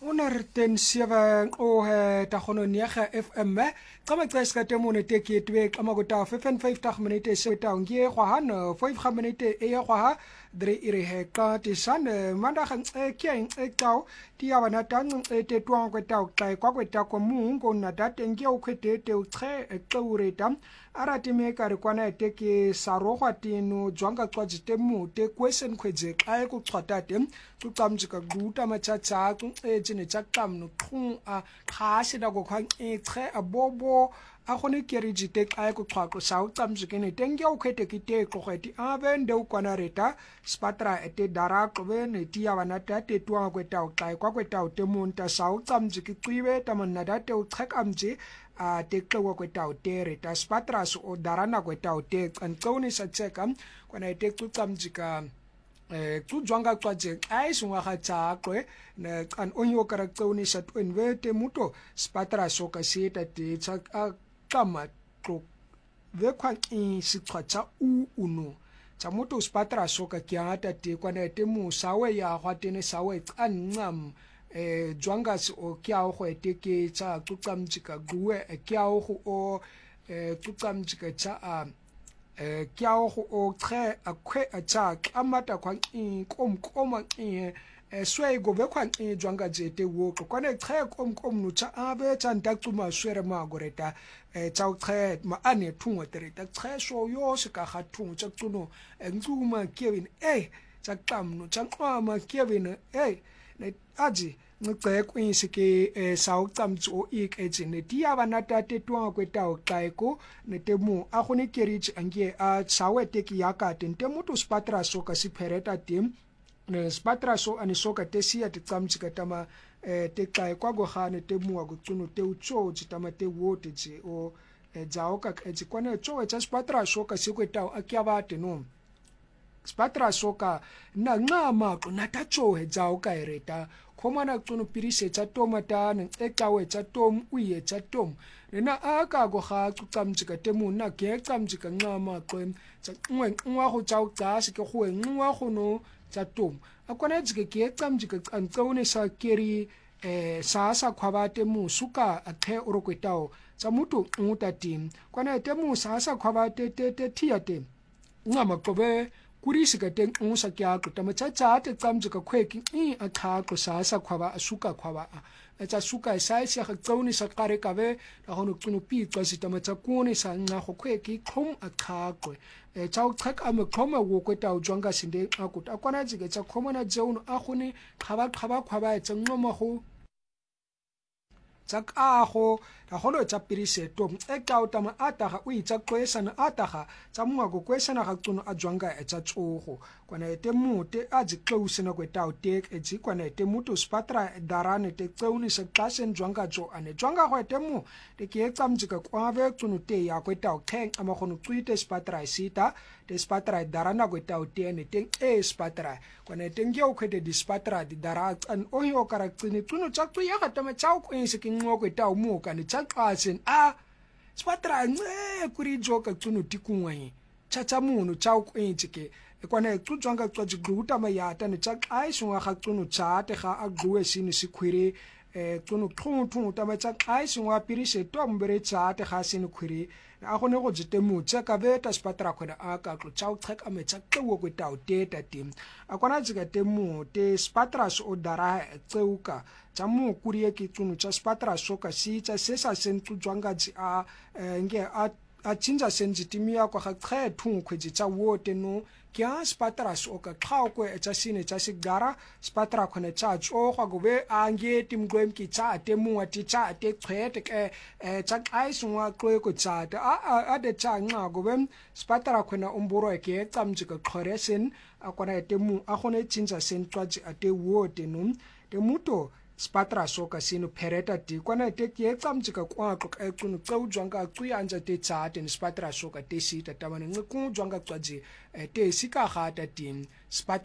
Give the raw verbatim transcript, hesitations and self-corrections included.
honderdten sewe o tagononiega F M kama tseska temone teketwe kama gota vyfenvyftig minute seta ngie gwahan vyf minute e gwaha drie ire he ka tisan manda gaan kien ekau tia wana tan te twang kweta kai kwa kweta kwa mungo na date ngie ukwete te utre ektaureta arati me kare kwana teke sarogwa tino jwanga kwaji temu te question kweze kai ku tswatate ku tsamjika guta machacha ku etsene tsa kamno khung a khase da go khang e tre abobo a gone keriji te kai ku tswako sa u tsamjike ne tenge u khete kite go kheti a bende u kwana reta spatra ete dara qobe ne tia bana ta te twa kweta u kai kwa kweta u te munta sa u tsamjike qiwe tamanna date u tsakamje a tekwa kweta u te reta spatra so darana kweta u te antsoni sa tseka kwana te tsamjika eh tu jwanga kwaje ai sunga ga tsakwe ne kan onyo karaktsoni sa twenwe te muto spatra so ka seta te tsa a kama tlo ve kwa i sitwatsa u uno tsa muto spatra so ka kyata te kwana te mu sawe ya gwa tene sawe tsancam eh jwanga so kya go eteke tsa tsamjika guwe kya go o eh tsamjika tsa a eh kyao go o tre a kwe a tsa amata kwa kom koma e swe go be kwa e jwanga jete wo kwa ne tre kom kom no tsa abe tsa ntatsuma swere ma goreta e tsa tre ma ane thungwa tereta tre so yo se ka ga thung tsa tsuno nguma Kevin eh tsa kamno tsa qama Kevin eh ne aji ngce kwinse ke sa u tsamtso ik etsene dia bana tate twa kweta o kaiko ne temu a gone kerich angie a sawe teki yaka tente moto spatra so ka sipereta tim ne spatra so ani so ka tesia te tsamtsika tama te kai kwa go gane temu wa go tsuno te utso tama te wote tse o jao ka etsi kwane tso etsa spatra so ka sikweta a kya ba te no spatra so ka na ngama ko natatso he jao ka ereta khomana tsono pirise tsa tomata ne ekawe tsa tom uye tsa tom rena aka go ga tsamjika temu na ke tsamjika ngama qem tsa ngwe ngwa go tsa uca se ke go ngwa go no tsa tom akona tsike ke tsamjika tsantsone sa keri eh sa sa khwaba temu suka athe orokwetao tsa mutu nguta tim kwana temu sa sa khwaba te te te thiate ngama qobe kurisi ka teng unsa kya ko tama cha cha te tsamjika khweki i a tha ko sa sa khwaba asuka khwaba a tsa suka sa sia ga tsoni sa kare ka be ra hono tsuno pi tsa sitama tsa kone sa nga go khweki khom a tha ko e tsa o tsak a me khoma wo ko ta o jwanga sinde a ko ta kwana jike tsa khomana jeuno a gone khaba khaba khwaba tsa ngoma go tsak a go ra holo tsa pirise to e ka o tama ataga o itsa kwesana ataga tsa mwa go kwesana ga tsono a jwanga e tsa tsogo kwana ete mute a ji close na kweta o tek e ji kwana ete muto spatra darane te tsauni sa klasen jwanga jo ane jwanga go ete mu te ke tsamjika kwa ve tsono te ya kweta o teng ama gono tswite spatra sita te spatra darana kweta o te ne teng e spatra kwana ete nge o kwete di spatra di dara an o yo karaktini tsono tsa tsu ya ga tama tsa o kwense ke ngwa kweta o mu ka ne tsasen a spatra nge kuri joka tsuno tikungwe chacha muno cha ukwentike ekwana ecujwanga cwaji gluta mayata ne cha ai sunga ga tsuno chate ga a gluwe sini sikhwiri eh tsuno thuntu tama cha ai sunga pirise tombere chate ga sini khwiri a gone go jete motse ka beta spatra khona a ka tlo cha utheka me cha tlewo go ta uteta tim akwana jika temu te spatra so dara tseuka tsa mo kurie ke tsuno cha spatra so ka si tsa sesa sentu jwanga ji a nge a a chinja sensitimia kwa ga kge thung khweji tsa wote no kya spatra so ka khao ko tsa sine tsa sigara spatra khone tsa tso gwa go be a nge tim glem ki tsa te mu ati tsa te khwete ke tsa ai sunwa klo ko tsa a a de tsa nga go be spatra khona umburo ke tsamjika khoresen akwana te mu a gone chinja sentwa ji ate wote no te muto spatra so ka sino pereta ti kwana te ke tsamjika kwa ko ka tsuno tsau jwanga tsu yanja te tsa te spatra so ka te sita tamane ngu jwanga tsaji te sika ga ta tin